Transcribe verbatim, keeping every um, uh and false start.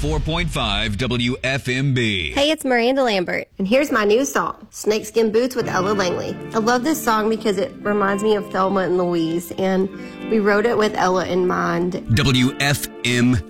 four point five W F M B. Hey, it's Miranda Lambert. And here's my new song, Snakeskin Boots with Ella Langley. I love this song because it reminds me of Thelma and Louise, and we wrote it with Ella in mind. W F M